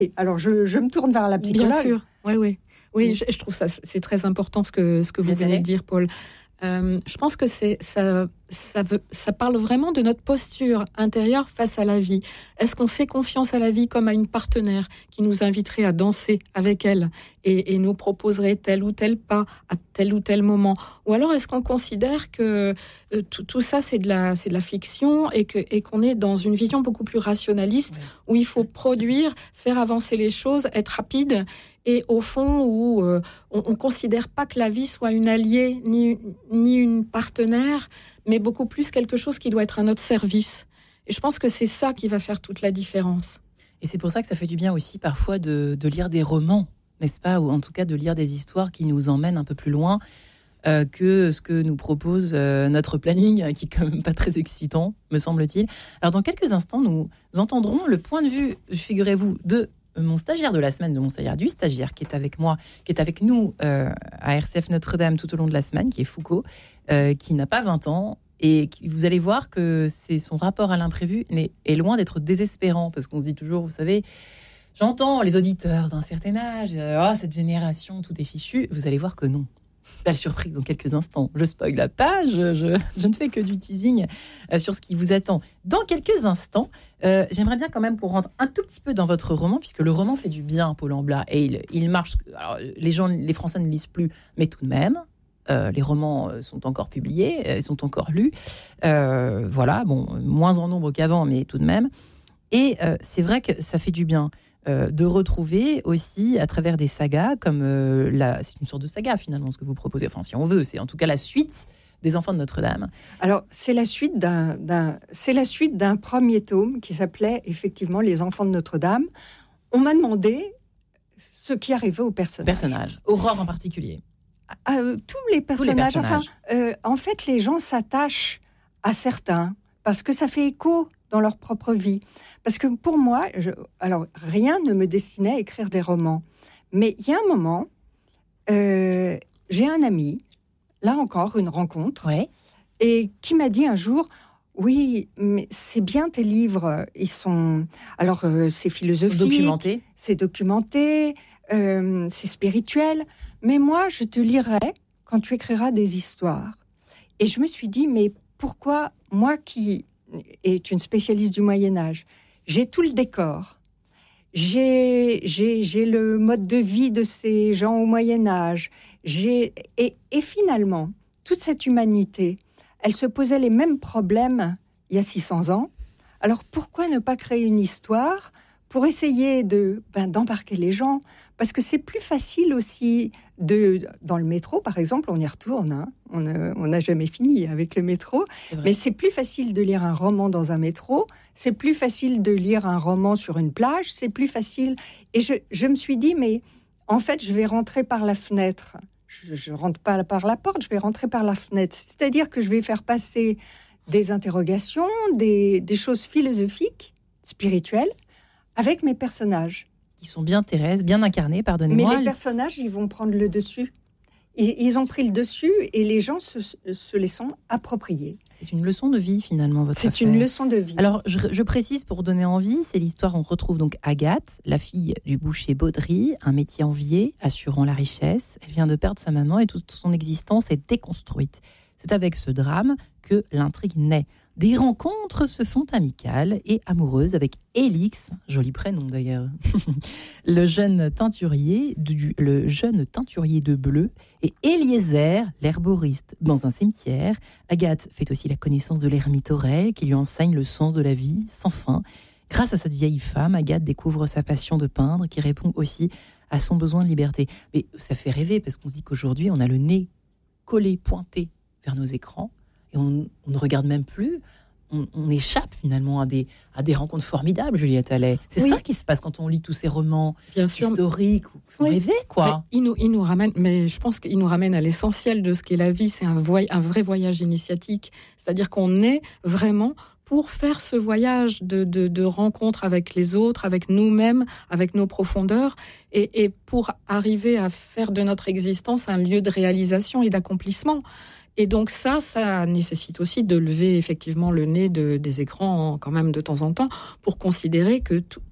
Alors, je me tourne vers la psychologue. Bien sûr, oui. Je trouve ça c'est très important ce que vous venez de dire, Paul. Je pense que ça parle vraiment de notre posture intérieure face à la vie. Est-ce qu'on fait confiance à la vie comme à une partenaire qui nous inviterait à danser avec elle et nous proposerait tel ou tel pas à tel ou tel moment? Ou alors est-ce qu'on considère que tout ça c'est de la fiction et qu'on est dans une vision beaucoup plus rationaliste où il faut produire, faire avancer les choses, être rapide? Et au fond, où on ne considère pas que la vie soit une alliée ni une partenaire, mais beaucoup plus quelque chose qui doit être à notre service. Et je pense que c'est ça qui va faire toute la différence. Et c'est pour ça que ça fait du bien aussi parfois de lire des romans, n'est-ce pas? Ou en tout cas de lire des histoires qui nous emmènent un peu plus loin que ce que nous propose notre planning, qui est quand même pas très excitant, me semble-t-il. Alors dans quelques instants, nous entendrons le point de vue, figurez-vous, de mon stagiaire de la semaine, du stagiaire qui est avec moi, qui est avec nous à RCF Notre-Dame tout au long de la semaine, qui est Foucault, qui n'a pas 20 ans, et vous allez voir que son rapport à l'imprévu est loin d'être désespérant, parce qu'on se dit toujours, vous savez, j'entends les auditeurs d'un certain âge, cette génération, tout est fichu. Vous allez voir que non. Belle surprise dans quelques instants. Je spoil la page, je ne fais que du teasing sur ce qui vous attend dans quelques instants. J'aimerais bien quand même qu'on rentre un tout petit peu dans votre roman, puisque le roman fait du bien, Paul Amblat, et il marche. Alors, les Français ne lisent plus, mais tout de même, les romans sont encore publiés, sont encore lus. Moins en nombre qu'avant, mais tout de même. Et c'est vrai que ça fait du bien. De retrouver aussi à travers des sagas comme c'est une sorte de saga finalement ce que vous proposez, enfin si on veut, c'est en tout cas la suite des Enfants de Notre-Dame. Alors c'est la suite d'un premier tome qui s'appelait effectivement Les Enfants de Notre-Dame. On m'a demandé ce qui arrivait aux personnages. Aurore en particulier. Tous les personnages. En fait, les gens s'attachent à certains parce que ça fait écho dans leur propre vie. Parce que pour moi, rien ne me destinait à écrire des romans. Mais il y a un moment, j'ai un ami, là encore, une rencontre, et qui m'a dit un jour, oui, mais c'est bien tes livres, ils sont... Alors, c'est philosophique, c'est documenté, c'est spirituel, mais moi, je te lirai quand tu écriras des histoires. Et je me suis dit, mais pourquoi, moi qui est une spécialiste du Moyen-Âge, j'ai tout le décor, j'ai le mode de vie de ces gens au Moyen-Âge, et finalement, toute cette humanité, elle se posait les mêmes problèmes il y a 600 ans. Alors pourquoi ne pas créer une histoire pour essayer d'embarquer les gens? Parce que c'est plus facile aussi dans le métro, par exemple, on y retourne. Hein. On n'a jamais fini avec le métro. Mais c'est plus facile de lire un roman dans un métro. C'est plus facile de lire un roman sur une plage. C'est plus facile. Et je me suis dit, mais en fait, je vais rentrer par la fenêtre. Je rentre pas par la porte, je vais rentrer par la fenêtre. C'est-à-dire que je vais faire passer des interrogations, des choses philosophiques, spirituelles, avec mes personnages. Qui sont bien Thérèse, bien incarnés, pardonnez-moi. Mais les personnages, ils vont prendre le dessus. Ils ont pris le dessus et les gens se les sont appropriés. C'est une leçon de vie, finalement, votre affaire. C'est une leçon de vie. Alors, je précise pour donner envie, c'est l'histoire, on retrouve donc Agathe, la fille du boucher Baudry, un métier envié, assurant la richesse. Elle vient de perdre sa maman et toute son existence est déconstruite. C'est avec ce drame que l'intrigue naît. Des rencontres se font amicales et amoureuses avec Élix, joli prénom d'ailleurs, le jeune teinturier de bleu, et Eliezer, l'herboriste. Dans un cimetière, Agathe fait aussi la connaissance de l'ermite Aurel qui lui enseigne le sens de la vie sans fin. Grâce à cette vieille femme, Agathe découvre sa passion de peindre qui répond aussi à son besoin de liberté. Mais ça fait rêver parce qu'on se dit qu'aujourd'hui on a le nez collé, pointé vers nos écrans. Et on ne regarde même plus, on échappe finalement à des rencontres formidables, Juliette Allais. C'est ça qui se passe quand on lit tous ces romans historiques, qui font rêver, quoi. Il nous ramène, mais je pense qu'il nous ramène à l'essentiel de ce qu'est la vie, c'est un vrai voyage initiatique. C'est-à-dire qu'on est vraiment pour faire ce voyage de rencontre avec les autres, avec nous-mêmes, avec nos profondeurs, et pour arriver à faire de notre existence un lieu de réalisation et d'accomplissement. Et donc ça nécessite aussi de lever effectivement le nez des écrans quand même de temps en temps pour considérer que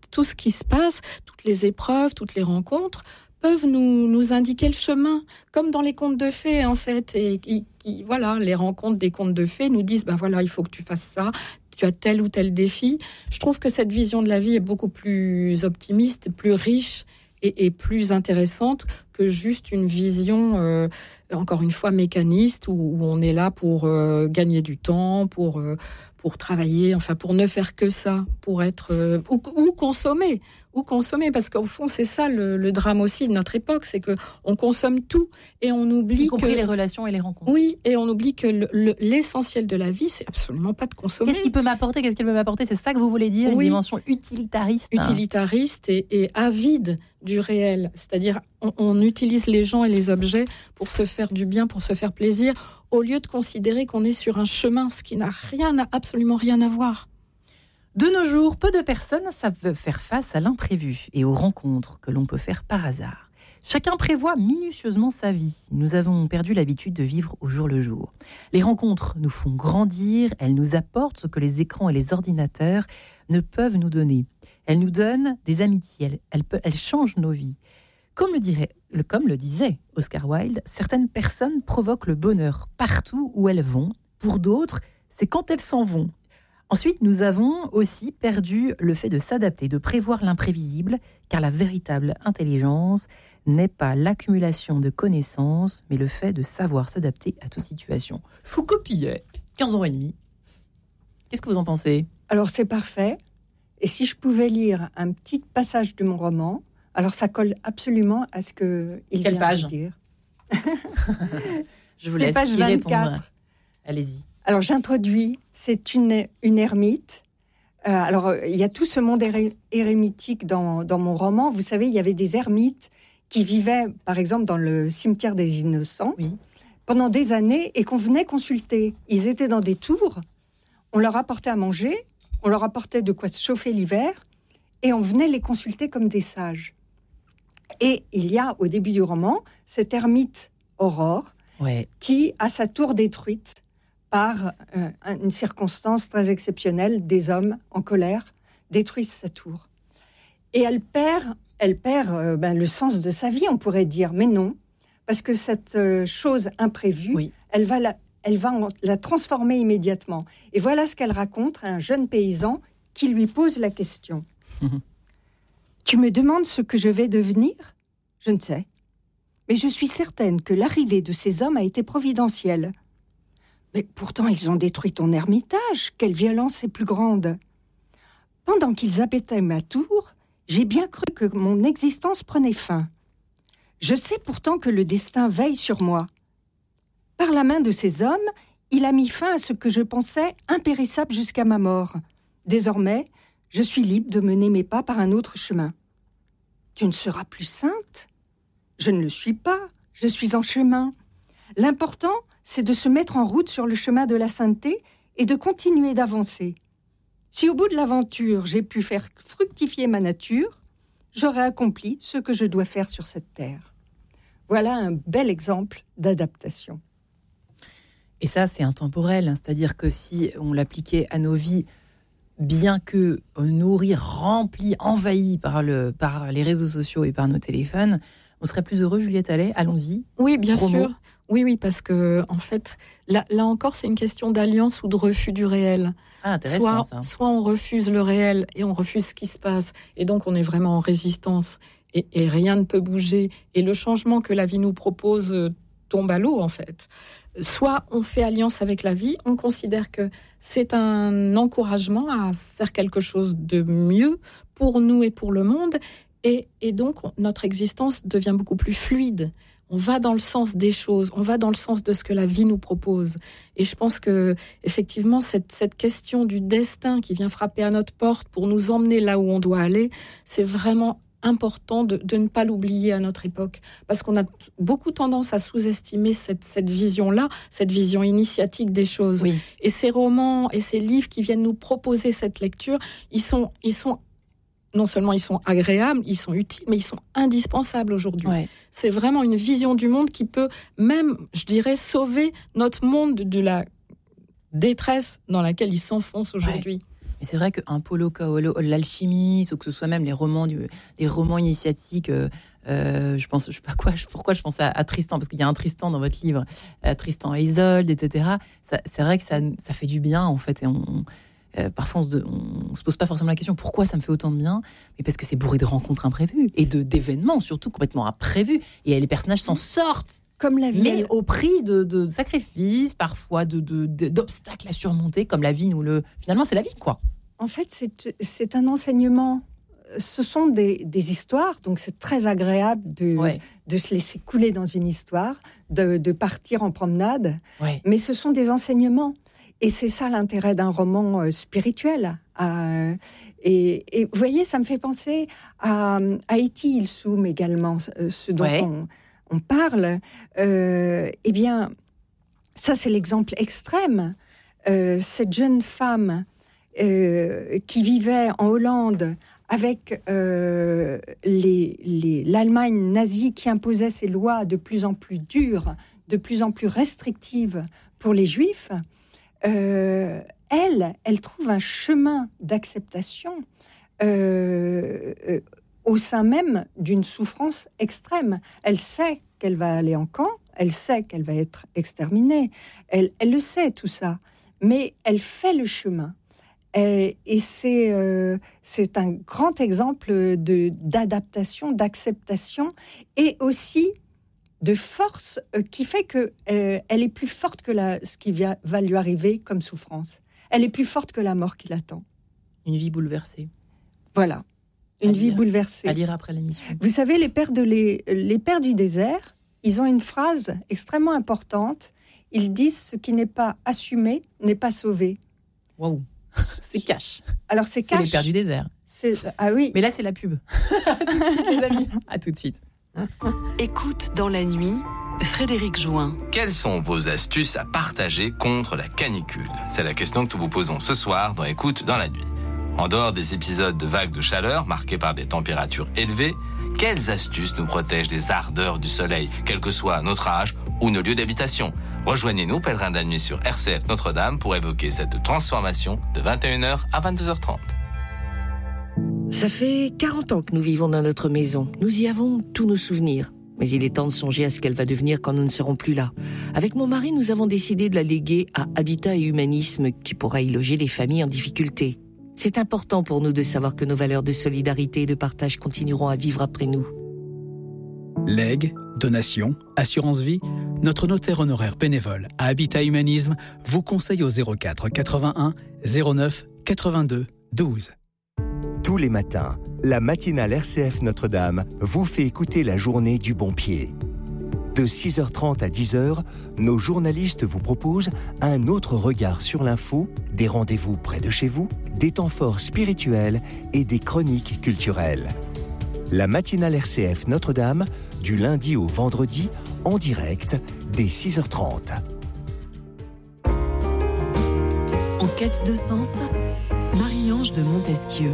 tout ce qui se passe, toutes les épreuves, toutes les rencontres, peuvent nous indiquer le chemin, comme dans les contes de fées, en fait. Et voilà, les rencontres des contes de fées nous disent, voilà, il faut que tu fasses ça, tu as tel ou tel défi. Je trouve que cette vision de la vie est beaucoup plus optimiste, plus riche et plus intéressante que juste une vision, encore une fois, mécaniste, où on est là pour gagner du temps, pour travailler, enfin pour ne faire que ça, pour être ou consommer, parce qu'au fond c'est ça le drame aussi de notre époque, c'est que on consomme tout et on oublie, y compris les relations et les rencontres. Oui, et on oublie que l'essentiel de la vie, c'est absolument pas de consommer. Qu'est-ce qu'elle peut m'apporter, c'est ça que vous voulez dire, une dimension utilitariste, et avide du réel, c'est-à-dire on utilise les gens et les objets pour se faire du bien, pour se faire plaisir, au lieu de considérer qu'on est sur un chemin, ce qui n'a absolument rien à voir. De nos jours, peu de personnes savent faire face à l'imprévu et aux rencontres que l'on peut faire par hasard. Chacun prévoit minutieusement sa vie. Nous avons perdu l'habitude de vivre au jour le jour. Les rencontres nous font grandir, elles nous apportent ce que les écrans et les ordinateurs ne peuvent nous donner. Elles nous donnent des amitiés, elles changent nos vies. Comme le disait Oscar Wilde, certaines personnes provoquent le bonheur partout où elles vont. Pour d'autres, c'est quand elles s'en vont. Ensuite, nous avons aussi perdu le fait de s'adapter, de prévoir l'imprévisible, car la véritable intelligence n'est pas l'accumulation de connaissances, mais le fait de savoir s'adapter à toute situation. Foucault-Pillet, 15 ans et demi. Qu'est-ce que vous en pensez ? Alors, c'est parfait. Et si je pouvais lire un petit passage de mon roman, alors ça colle absolument à ce qu'il vient de dire. Je vous laisse page 24. Répondre. Allez-y. Alors j'introduis, c'est une ermite. Alors il y a tout ce monde érémitique dans mon roman. Vous savez, il y avait des ermites qui vivaient, par exemple, dans le cimetière des Innocents, pendant des années et qu'on venait consulter. Ils étaient dans des tours, on leur apportait à manger, on leur apportait de quoi se chauffer l'hiver et on venait les consulter comme des sages. Et il y a, au début du roman, cette ermite Aurore qui a sa tour détruite par une circonstance très exceptionnelle. Des hommes en colère détruisent sa tour. Et elle perd le sens de sa vie, on pourrait dire. Mais non, parce que cette chose imprévue, elle va la transformer immédiatement. Et voilà ce qu'elle raconte à un jeune paysan qui lui pose la question. Tu me demandes ce que je vais devenir ? Je ne sais. Mais je suis certaine que l'arrivée de ces hommes a été providentielle. Mais pourtant, ils ont détruit ton ermitage. Quelle violence est plus grande. Pendant qu'ils abattaient ma tour, j'ai bien cru que mon existence prenait fin. Je sais pourtant que le destin veille sur moi. Par la main de ces hommes, il a mis fin à ce que je pensais impérissable jusqu'à ma mort. Désormais, je suis libre de mener mes pas par un autre chemin. Tu ne seras plus sainte ? Je ne le suis pas, je suis en chemin. L'important, c'est de se mettre en route sur le chemin de la sainteté et de continuer d'avancer. Si au bout de l'aventure, j'ai pu faire fructifier ma nature, j'aurai accompli ce que je dois faire sur cette terre. Voilà un bel exemple d'adaptation. Et ça, c'est intemporel, c'est-à-dire que si on l'appliquait à nos vies, bien que nourris, remplis, envahis par les réseaux sociaux et par nos téléphones, on serait plus heureux, Juliette Allais ? Allons-y. Oui, bien sûr. Oui, parce que en fait, là encore, c'est une question d'alliance ou de refus du réel. Ah, intéressant, ça. Soit on refuse le réel et on refuse ce qui se passe, et donc on est vraiment en résistance, et rien ne peut bouger, et le changement que la vie nous propose tombe à l'eau, en fait. Soit on fait alliance avec la vie, on considère que c'est un encouragement à faire quelque chose de mieux pour nous et pour le monde, et donc notre existence devient beaucoup plus fluide. On va dans le sens des choses, on va dans le sens de ce que la vie nous propose. Et je pense que effectivement, cette question du destin qui vient frapper à notre porte pour nous emmener là où on doit aller, c'est vraiment important de ne pas l'oublier à notre époque, parce qu'on a beaucoup tendance à sous-estimer cette vision-là, cette vision initiatique des choses. Oui. Et ces romans et ces livres qui viennent nous proposer cette lecture, ils sont non seulement ils sont agréables, ils sont utiles, mais ils sont indispensables aujourd'hui. Ouais. C'est vraiment une vision du monde qui peut même, je dirais, sauver notre monde de la détresse dans laquelle il s'enfonce aujourd'hui. Mais c'est vrai qu'un Paulo Coelho, l'alchimiste, ou que ce soit même les romans initiatiques, pourquoi je pense à Tristan, parce qu'il y a un Tristan dans votre livre, Tristan et Isolde, etc. C'est vrai que ça fait du bien, en fait, et parfois on se pose pas forcément la question pourquoi ça me fait autant de bien, mais parce que c'est bourré de rencontres imprévues et d'événements surtout complètement imprévus, et les personnages s'en sortent. Comme la vie, mais au prix de sacrifices, parfois d'obstacles à surmonter, comme la vie finalement c'est la vie, quoi. En fait, c'est un enseignement. Ce sont des histoires, donc c'est très agréable de se laisser couler dans une histoire, de partir en promenade, mais ce sont des enseignements. Et c'est ça l'intérêt d'un roman spirituel. Et vous voyez, ça me fait penser à Haïti Il Soum également, ce dont on parle. Eh bien, ça c'est l'exemple extrême. Cette jeune femme qui vivait en Hollande avec l'Allemagne nazie qui imposait ses lois de plus en plus dures, de plus en plus restrictives pour les Juifs, elle trouve un chemin d'acceptation au sein même d'une souffrance extrême. Elle sait qu'elle va aller en camp, elle sait qu'elle va être exterminée, elle le sait tout ça, mais elle fait le chemin. Et c'est un grand exemple d'adaptation, d'acceptation et aussi de force qui fait qu'elle est plus forte que ce qui va lui arriver comme souffrance. Elle est plus forte que la mort qui l'attend. Une vie bouleversée. Voilà, une vie bouleversée. À lire après l'émission. Vous savez, les pères du désert, ils ont une phrase extrêmement importante. Ils disent « ce qui n'est pas assumé n'est pas sauvé ». Waouh. C'est cash. Alors c'est cash. C'est les pères du désert. Ah oui. Mais là c'est la pub. À tout de suite les amis. À tout de suite. Écoute dans la nuit, Frédéric Join. Quelles sont vos astuces à partager contre la canicule ? C'est la question que nous vous posons ce soir dans Écoute dans la nuit. En dehors des épisodes de vagues de chaleur marqués par des températures élevées, quelles astuces nous protègent des ardeurs du soleil, quel que soit notre âge ou nos lieux d'habitation ? Rejoignez-nous, pèlerins de la nuit sur RCF Notre-Dame, pour évoquer cette transformation de 21h à 22h30. Ça fait 40 ans que nous vivons dans notre maison. Nous y avons tous nos souvenirs. Mais il est temps de songer à ce qu'elle va devenir quand nous ne serons plus là. Avec mon mari, nous avons décidé de la léguer à Habitat et Humanisme, qui pourra y loger les familles en difficulté. C'est important pour nous de savoir que nos valeurs de solidarité et de partage continueront à vivre après nous. Legs, donations, assurance vie, notre notaire honoraire bénévole à Habitat Humanisme vous conseille au 04 81 09 82 12. Tous les matins, la matinale RCF Notre-Dame vous fait écouter la journée du bon pied. De 6h30 à 10h, nos journalistes vous proposent un autre regard sur l'info, des rendez-vous près de chez vous, des temps forts spirituels et des chroniques culturelles. La matinale RCF Notre-Dame, du lundi au vendredi, en direct, dès 6h30. En quête de sens, Marie-Ange de Montesquieu.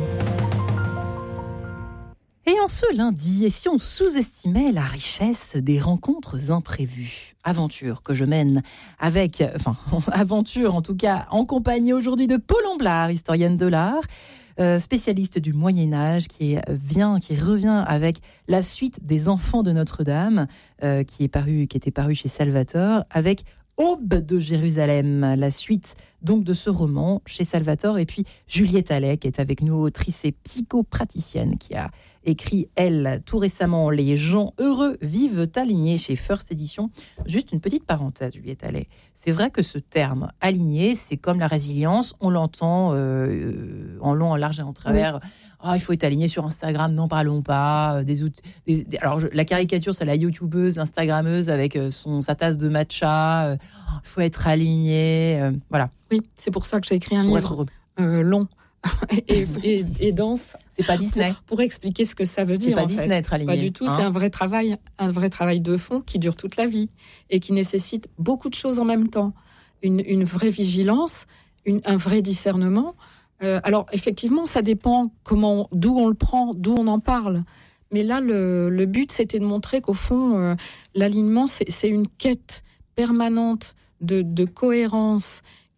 Et en ce lundi, et si on sous-estimait la richesse des rencontres imprévues ? Aventure que je mène aventure en tout cas, en compagnie aujourd'hui de Paul Amblard, historienne de l'art, spécialiste du Moyen-Âge, qui revient avec la suite des Enfants de Notre-Dame, qui était paru chez Salvator, avec Aube de Jérusalem, la suite donc de ce roman chez Salvator. Et puis Juliette Allais, qui est avec nous, autrice et psychopraticienne, qui a écrit, elle, tout récemment, Les gens heureux vivent alignés chez First Edition. Juste une petite parenthèse, Juliette Allais. C'est vrai que ce terme aligné, c'est comme la résilience, on l'entend en long, en large et en travers. Oui. Il faut être aligné sur Instagram, n'en parlons pas. Alors, la caricature, c'est la youtubeuse, l'instagrammeuse avec sa tasse de matcha. Il faut être aligné. Voilà. Oui, c'est pour ça que j'ai écrit un livre long et dense. C'est pas Disney. Pour expliquer ce que ça veut dire. C'est pas Disney, être aligné. Pas du tout. C'est un vrai travail de fond qui dure toute la vie et qui nécessite beaucoup de choses en même temps. Une vraie vigilance, un vrai discernement. Alors, effectivement, ça dépend d'où on le prend, d'où on en parle. Mais là, le but, c'était de montrer qu'au fond, l'alignement, c'est une quête permanente de cohérence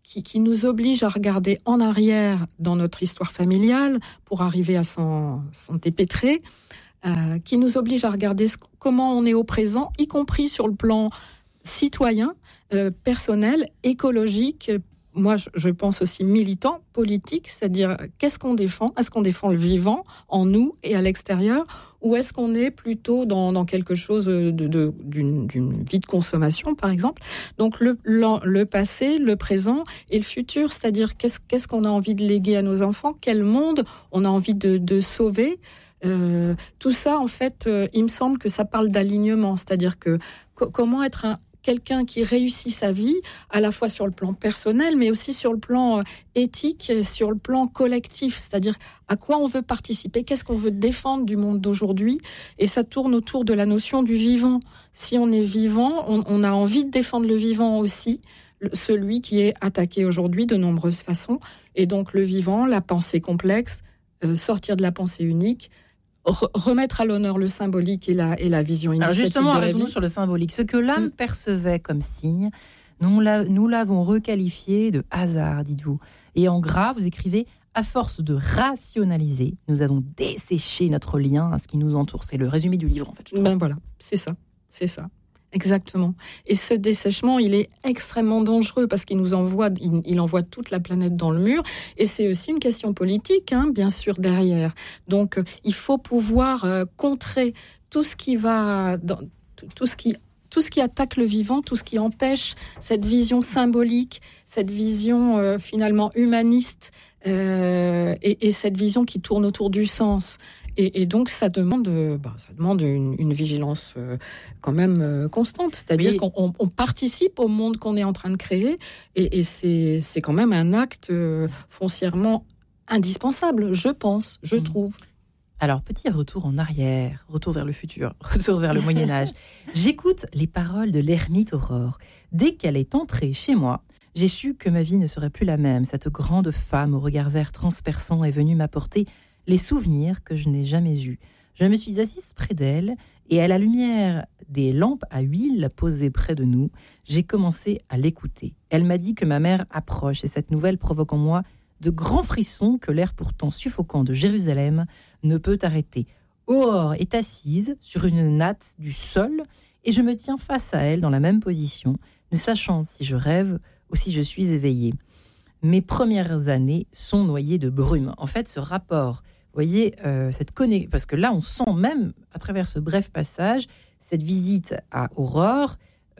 qui nous oblige à regarder en arrière dans notre histoire familiale pour arriver à s'en dépêtrer, qui nous oblige à regarder comment on est au présent, y compris sur le plan citoyen, personnel, écologique, moi je pense aussi militant, politique, c'est-à-dire qu'est-ce qu'on défend ? Est-ce qu'on défend le vivant en nous et à l'extérieur, ou est-ce qu'on est plutôt dans quelque chose d'une vie de consommation, par exemple ? Donc le passé, le présent et le futur, c'est-à-dire qu'est-ce qu'on a envie de léguer à nos enfants ? Quel monde on a envie de sauver ? Tout ça, en fait, il me semble que ça parle d'alignement, c'est-à-dire que comment être quelqu'un qui réussit sa vie, à la fois sur le plan personnel, mais aussi sur le plan éthique, sur le plan collectif, c'est-à-dire à quoi on veut participer, qu'est-ce qu'on veut défendre du monde d'aujourd'hui, et ça tourne autour de la notion du vivant. Si on est vivant, on a envie de défendre le vivant aussi, celui qui est attaqué aujourd'hui de nombreuses façons, et donc le vivant, la pensée complexe, sortir de la pensée unique, remettre à l'honneur le symbolique et la vision initiatique. Alors justement, de la arrêtons-nous vie. sur le symbolique. Ce que l'âme percevait comme signe, nous l'avons requalifié de hasard, dites-vous. Et en gras, vous écrivez « À force de rationaliser, nous avons desséché notre lien à ce qui nous entoure ». C'est le résumé du livre, en fait. Ben voilà, c'est ça. Exactement. Et ce dessèchement, il est extrêmement dangereux parce qu'il nous envoie, il envoie toute la planète dans le mur. Et c'est aussi une question politique, bien sûr, derrière. Donc, il faut pouvoir contrer tout ce qui va, tout ce qui attaque le vivant, tout ce qui empêche cette vision symbolique, cette vision finalement humaniste et cette vision qui tourne autour du sens. Et donc, ça demande une vigilance quand même constante. C'est-à-dire qu'on participe au monde qu'on est en train de créer. Et c'est quand même un acte foncièrement indispensable, je pense, je trouve. Alors, petit retour en arrière, retour vers le futur, retour vers le Moyen-Âge. J'écoute les paroles de l'ermite Aurore. Dès qu'elle est entrée chez moi, j'ai su que ma vie ne serait plus la même. Cette grande femme au regard vert transperçant est venue m'apporter les souvenirs que je n'ai jamais eus. Je me suis assise près d'elle et à la lumière des lampes à huile posées près de nous, j'ai commencé à l'écouter. Elle m'a dit que ma mère approche et cette nouvelle provoque en moi de grands frissons que l'air pourtant suffocant de Jérusalem ne peut arrêter. Aurore est assise sur une natte du sol et je me tiens face à elle dans la même position, ne sachant si je rêve ou si je suis éveillée. Mes premières années sont noyées de brume. En fait, ce rapport, vous voyez, cette connexion, parce que là, on sent même, à travers ce bref passage, cette visite à Aurore,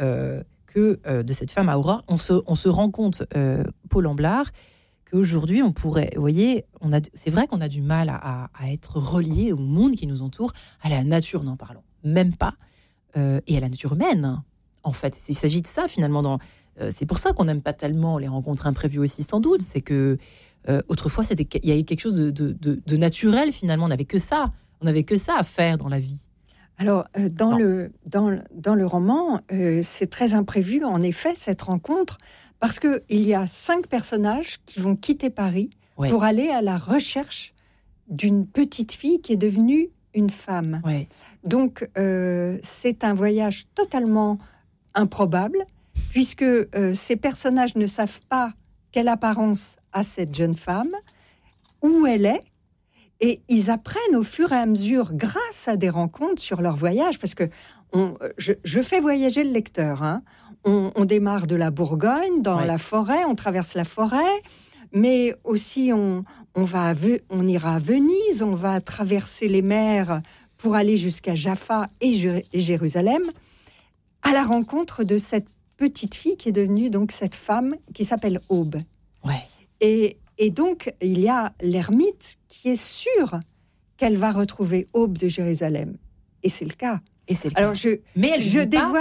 de cette femme à Aurore, on se rend compte, Paul Amblard, qu'aujourd'hui, on pourrait, vous voyez, c'est vrai qu'on a du mal à être relié au monde qui nous entoure, à la nature, n'en parlons même pas, et à la nature humaine, en fait. Il s'agit de ça, finalement, c'est pour ça qu'on n'aime pas tellement les rencontres imprévues aussi, sans doute. C'est que autrefois, il y avait quelque chose de naturel, finalement. On n'avait que ça à faire dans la vie. Alors, dans le roman, c'est très imprévu, en effet, cette rencontre, parce qu'il y a 5 personnages qui vont quitter Paris pour aller à la recherche d'une petite fille qui est devenue une femme. Ouais. Donc, c'est un voyage totalement improbable, puisque ces personnages ne savent pas quelle apparence a cette jeune femme, où elle est, et ils apprennent au fur et à mesure, grâce à des rencontres sur leur voyage, parce que je fais voyager le lecteur. On démarre de la Bourgogne, dans la forêt, on traverse la forêt, mais aussi on ira à Venise, on va traverser les mers pour aller jusqu'à Jaffa et Jérusalem, à la rencontre de cette petite fille qui est devenue donc cette femme qui s'appelle Aube. Ouais. Et donc, il y a l'ermite qui est sûr qu'elle va retrouver Aube de Jérusalem. Et c'est le cas. Alors, je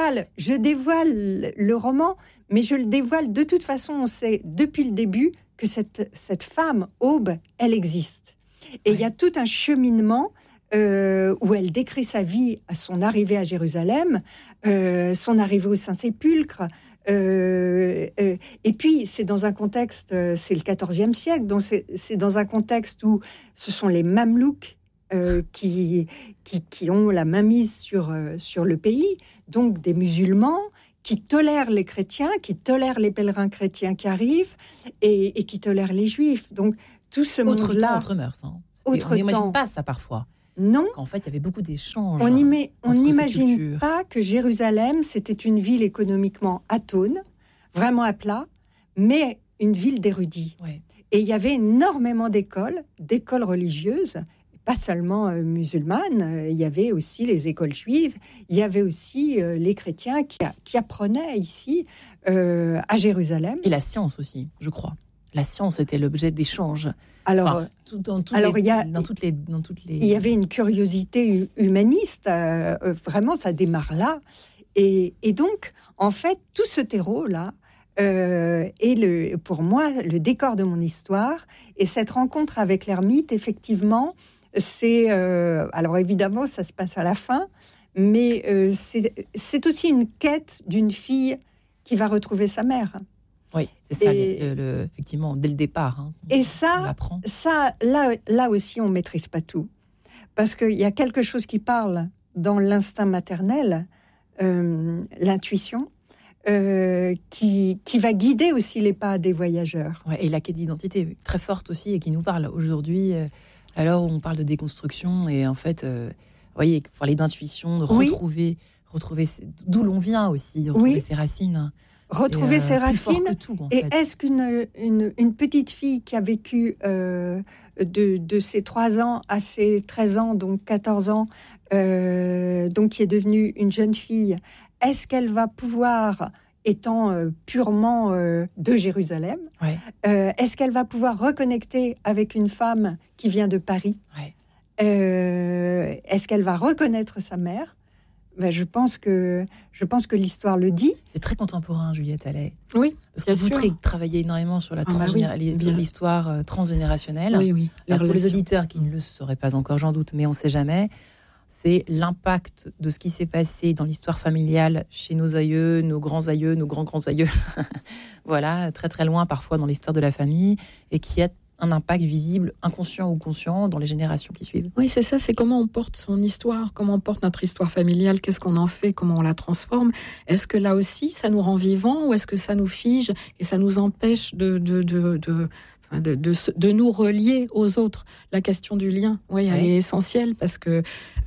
dévoile le roman, mais je le dévoile de toute façon, on sait depuis le début que cette femme, Aube, elle existe. Et il y a tout un cheminement où elle décrit sa vie à son arrivée à Jérusalem, son arrivée au Saint-Sépulcre. Et puis, c'est dans un contexte, c'est le XIVe siècle, donc c'est dans un contexte où ce sont les Mamelouks qui ont la mainmise sur le pays, donc des musulmans qui tolère les chrétiens, qui tolère les pèlerins chrétiens qui arrivent et qui tolère les juifs. Donc tout ce monde-là... Autre mœurs. Hein. On n'imagine pas ça parfois. Non. En fait, il y avait beaucoup d'échanges. On n'imagine pas que Jérusalem, c'était une ville économiquement atone, vraiment à plat, mais une ville d'érudits. Ouais. Et il y avait énormément d'écoles religieuses, pas seulement musulmanes, il y avait aussi les écoles juives, il y avait aussi les chrétiens qui apprenaient ici à Jérusalem. Et la science aussi, je crois. La science était l'objet d'échanges. Alors, il y avait une curiosité humaniste, vraiment ça démarre là. Et donc, en fait, tout ce terreau-là, est pour moi le décor de mon histoire. Et cette rencontre avec l'ermite, effectivement, c'est... alors évidemment, ça se passe à la fin, mais c'est aussi une quête d'une fille qui va retrouver sa mère. Oui, c'est ça, effectivement, dès le départ. Hein, et ça là aussi, on ne maîtrise pas tout. Parce qu'il y a quelque chose qui parle dans l'instinct maternel, l'intuition, qui va guider aussi les pas des voyageurs. Ouais, et la quête d'identité très forte aussi et qui nous parle aujourd'hui, alors où on parle de déconstruction et en fait, vous voyez, il faut parler d'intuition, de retrouver d'où l'on vient aussi, retrouver ses racines. Retrouver ses racines. Tout, et fait. Est-ce qu'une petite fille qui a vécu de ses 3 ans à ses 13 ans, donc 14 ans, donc qui est devenue une jeune fille, est-ce qu'elle va pouvoir, étant purement de Jérusalem, est-ce qu'elle va pouvoir reconnecter avec une femme qui vient de Paris ? Est-ce qu'elle va reconnaître sa mère ? Je pense que l'histoire le dit. C'est très contemporain, Juliette Allais. Oui, parce que vous travaillez énormément sur l'histoire transgénérationnelle. Oui. Pour les auditeurs qui ne le sauraient pas encore, j'en doute, mais on ne sait jamais. C'est l'impact de ce qui s'est passé dans l'histoire familiale chez nos aïeux, nos grands-aïeux, nos grands-grands-aïeux. Voilà, très très loin parfois dans l'histoire de la famille, et qui a un impact visible, inconscient ou conscient, dans les générations qui suivent. Oui, c'est ça, c'est comment on porte son histoire, comment on porte notre histoire familiale, qu'est-ce qu'on en fait, comment on la transforme. Est-ce que là aussi, ça nous rend vivants ou est-ce que ça nous fige et ça nous empêche de nous relier aux autres? La question du lien, elle est essentielle parce que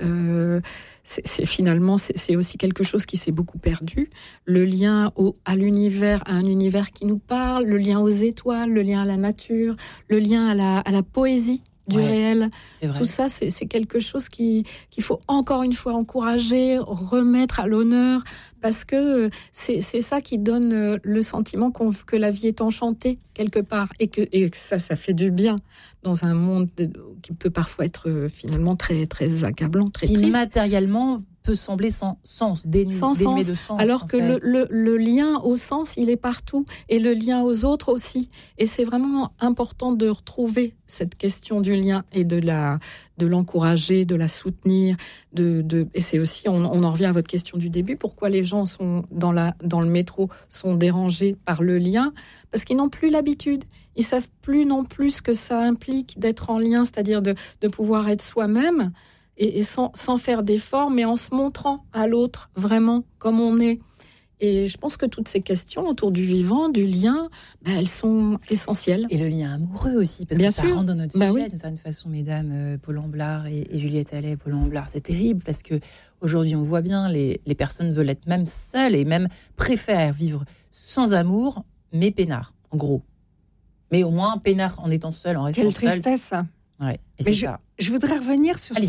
c'est aussi quelque chose qui s'est beaucoup perdu. Le lien à l'univers, à un univers qui nous parle, le lien aux étoiles, le lien à la nature, le lien à la poésie du réel. Tout ça, c'est quelque chose qu'il faut encore une fois encourager, remettre à l'honneur, parce que c'est ça qui donne le sentiment que la vie est enchantée quelque part, et que ça fait du bien dans un monde qui peut parfois être finalement très, très accablant, très triste. Qui matériellement peut sembler sans sens, dénué de sens. Alors que le lien au sens, il est partout, et le lien aux autres aussi. Et c'est vraiment important de retrouver cette question du lien et de l'encourager, de la soutenir. Et c'est aussi, on en revient à votre question du début, pourquoi les gens sont dans le métro sont dérangés par le lien? Parce qu'ils n'ont plus l'habitude. Ils savent plus non plus ce que ça implique d'être en lien, c'est-à-dire de pouvoir être soi-même et sans faire d'efforts, mais en se montrant à l'autre vraiment comme on est. Et je pense que toutes ces questions autour du vivant, du lien, elles sont essentielles. Et le lien amoureux aussi, parce Bien que ça sûr. rentre dans notre sujet d'une certaine façon, mesdames, Paul Amblard et Juliette Allais. Paul Amblard, c'est terrible parce que aujourd'hui on voit bien, les personnes veulent être même seules et même préfèrent vivre sans amour, mais peinard, en gros. Mais au moins peinard en étant seul, en restant seul. Quelle tristesse. Ouais, et mais c'est ça. Je voudrais revenir sur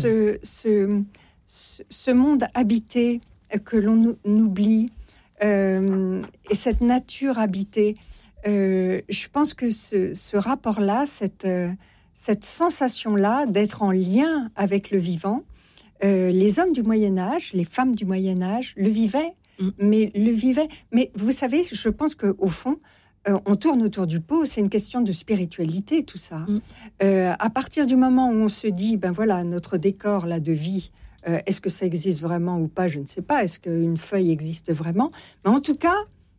ce monde habité que l'on oublie, et cette nature habitée. Je pense que ce rapport-là, cette sensation-là d'être en lien avec le vivant, les hommes du Moyen-Âge, les femmes du Moyen-Âge le vivaient, mais vous savez, je pense qu'au fond, on tourne autour du pot, c'est une question de spiritualité, tout ça. À partir du moment où on se dit, notre décor là de vie, est-ce que ça existe vraiment ou pas, je ne sais pas. Est-ce qu'une feuille existe vraiment? Mais en tout cas,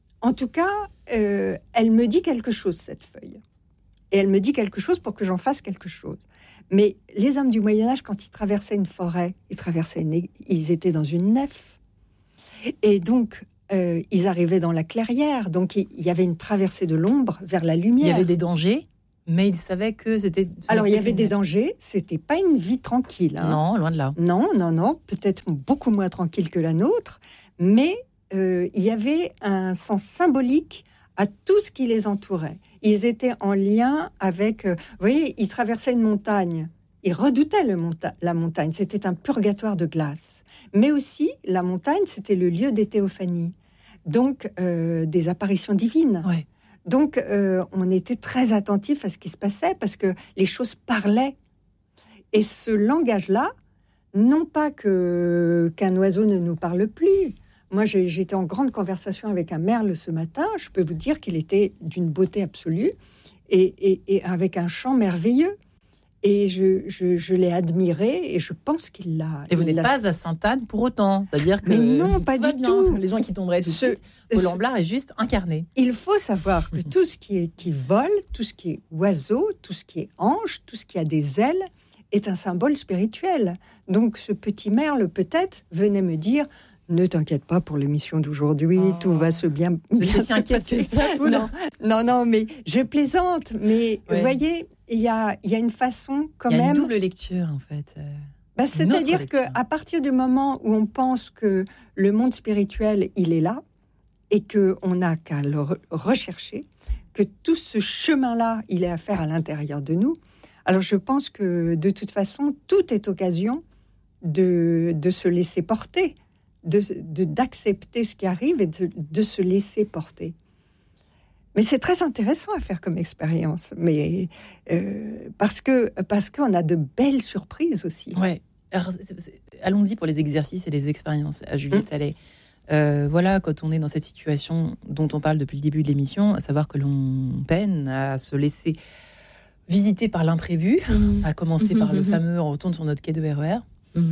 elle me dit quelque chose, cette feuille. Et elle me dit quelque chose pour que j'en fasse quelque chose. Mais les hommes du Moyen-Âge, quand ils traversaient une forêt, ils étaient dans une nef. Et donc, ils arrivaient dans la clairière, donc il y avait une traversée de l'ombre vers la lumière. Il y avait des dangers, mais ils savaient que c'était... Alors, il y avait des dangers, c'était pas une vie tranquille. Hein. Non, loin de là. Non, peut-être beaucoup moins tranquille que la nôtre, mais il y avait un sens symbolique à tout ce qui les entourait. Ils étaient en lien avec... vous voyez, ils traversaient une montagne. Ils redoutaient la montagne. C'était un purgatoire de glace. Mais aussi, la montagne, c'était le lieu des théophanies. Donc, des apparitions divines. Ouais. Donc, on était très attentifs à ce qui se passait parce que les choses parlaient. Et ce langage-là, non pas qu'un oiseau ne nous parle plus. Moi, j'étais en grande conversation avec un merle ce matin. Je peux vous dire qu'il était d'une beauté absolue et avec un chant merveilleux. Et je l'ai admiré et je pense qu'il l'a... Et vous n'êtes pas à Sainte-Anne pour autant. C'est-à-dire que... Mais non, pas du tout. Les gens qui tomberaient tout de suite, Paul Amblard est juste incarné. Il faut savoir que tout ce qui vole, tout ce qui est oiseau, tout ce qui est ange, tout ce qui a des ailes, est un symbole spirituel. Donc ce petit merle, peut-être, venait me dire... Ne t'inquiète pas pour l'émission d'aujourd'hui, tout va bien se passer. Non, mais je plaisante. Mais vous voyez, il y a une façon quand même... Il y a une double lecture, en fait. C'est-à-dire qu'à partir du moment où on pense que le monde spirituel, il est là, et qu'on n'a qu'à le rechercher, que tout ce chemin-là, il est à faire à l'intérieur de nous, alors je pense que de toute façon, tout est occasion de se laisser porter. D'accepter ce qui arrive et de se laisser porter. Mais c'est très intéressant à faire comme expérience, mais parce qu'on a de belles surprises aussi. Ouais. Alors, allons-y pour les exercices et les expériences. À Juliette Allais. Voilà, quand on est dans cette situation dont on parle depuis le début de l'émission, à savoir que l'on peine à se laisser visiter par l'imprévu, à commencer par le fameux on retourne sur notre quai de RER.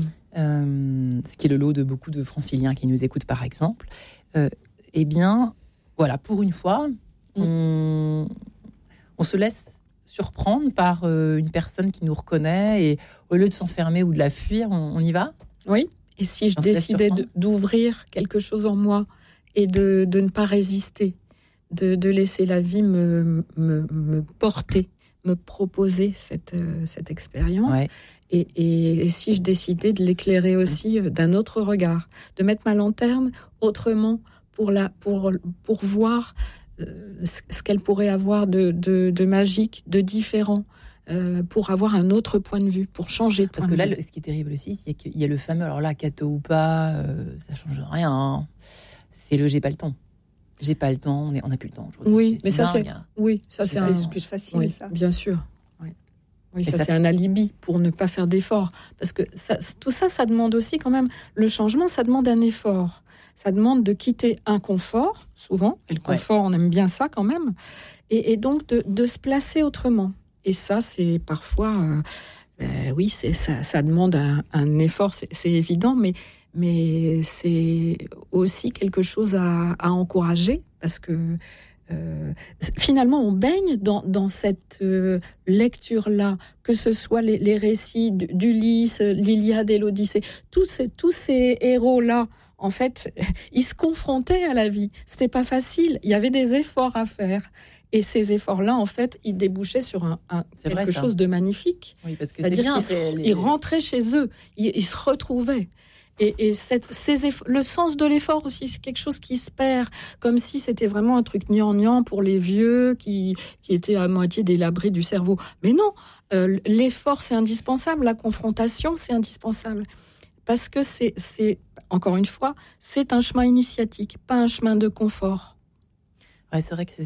Ce qui est le lot de beaucoup de franciliens qui nous écoutent par exemple, eh bien, voilà, pour une fois, on se laisse surprendre par une personne qui nous reconnaît et au lieu de s'enfermer ou de la fuir, on y va. Oui, et si je décidais d'ouvrir quelque chose en moi et de ne pas résister, de laisser la vie me porter, me proposer cette expérience. Ouais. Et si je décidais de l'éclairer aussi d'un autre regard, de mettre ma lanterne autrement pour voir ce qu'elle pourrait avoir de magique, de différent, pour avoir un autre point de vue, pour changer de point de vue. Parce que là, ce qui est terrible aussi, c'est qu'il y a le fameux, alors là, catho ou pas, ça change rien, hein. C'est le j'ai pas le temps. J'ai pas le temps, on n'a plus le temps aujourd'hui. Oui, mais ça c'est une excuse facile, ça. Bien sûr. Oui, ça c'est un alibi pour ne pas faire d'efforts. Parce que tout ça, ça demande aussi quand même... Le changement, ça demande un effort. Ça demande de quitter un confort, souvent. Et le confort, on aime bien ça quand même. Et donc de se placer autrement. Et ça, c'est parfois... ça demande un effort, c'est évident, mais c'est aussi quelque chose à encourager. Parce que... finalement, on baigne dans cette lecture-là, que ce soit les récits d'Ulysse, l'Iliade et l'Odyssée. Tous ces héros-là, en fait, ils se confrontaient à la vie. C'était pas facile. Il y avait des efforts à faire. Et ces efforts-là, en fait, ils débouchaient sur quelque chose de magnifique. Oui, parce que c'est-à-dire qu'ils rentraient chez eux, ils se retrouvaient. Et le sens de l'effort aussi, c'est quelque chose qui se perd, comme si c'était vraiment un truc gnangnan pour les vieux qui étaient à moitié délabrés du cerveau. Mais non, l'effort c'est indispensable, la confrontation c'est indispensable. Parce que c'est encore une fois, c'est un chemin initiatique, pas un chemin de confort. Ouais, c'est vrai que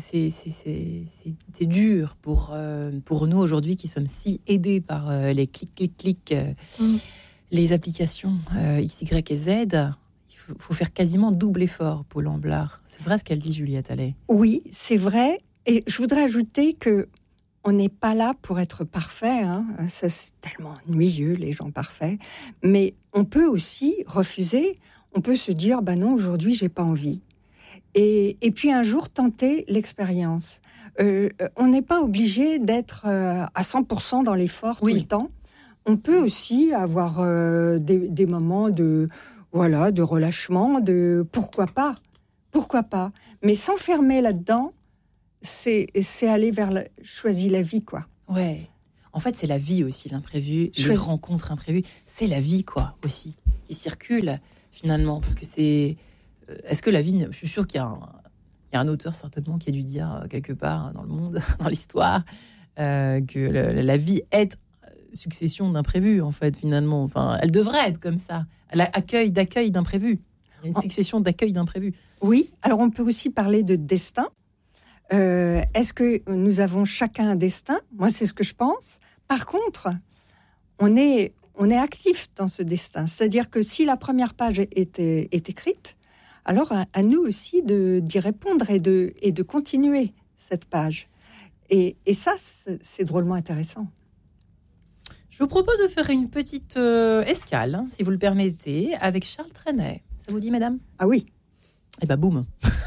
c'est dur pour nous aujourd'hui qui sommes si aidés par les clics. Les applications X, Y et Z, il faut faire quasiment double effort, Paul Amblard. C'est vrai ce qu'elle dit, Juliette Allais. Oui, c'est vrai. Et je voudrais ajouter qu'on n'est pas là pour être parfait. Hein. Ça, c'est tellement ennuyeux, les gens parfaits. Mais on peut aussi refuser. On peut se dire, non, aujourd'hui, j'ai pas envie. Et puis un jour, tenter l'expérience. On n'est pas obligé d'être à 100% dans l'effort tout le temps. On peut aussi avoir des moments de relâchement, de pourquoi pas. pourquoi pas. Mais s'enfermer là-dedans, c'est aller vers choisir la vie, quoi. Ouais. En fait, c'est la vie aussi, l'imprévu, les rencontres imprévues. C'est la vie, quoi, aussi, qui circule, finalement. Parce que c'est... Est-ce que la vie... Je suis sûre qu'il y a un auteur, certainement, qui a dû dire, quelque part, dans le monde, dans l'histoire, que la vie est succession d'imprévus, en fait, finalement. Enfin, elle devrait être comme ça. D'accueil d'imprévus. Il y a une succession d'accueil d'imprévus. Oui, alors on peut aussi parler de destin. Est-ce que nous avons chacun un destin ? Moi, c'est ce que je pense. Par contre, on est actif dans ce destin. C'est-à-dire que si la première page est écrite, alors à nous aussi d'y répondre et de continuer cette page. Et ça, c'est drôlement intéressant. Je vous propose de faire une petite escale, si vous le permettez, avec Charles Trenet. Ça vous dit, mesdames ? Ah oui. Eh ben, boum.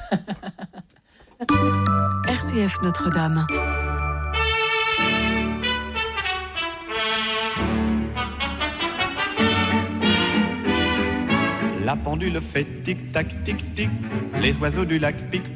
RCF Notre-Dame. La pendule fait tic-tac, tic-tic. Les oiseaux du lac piquent